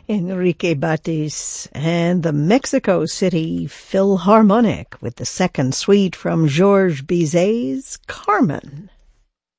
Enrique Batis and the Mexico City Philharmonic with the second suite from Georges Bizet's Carmen.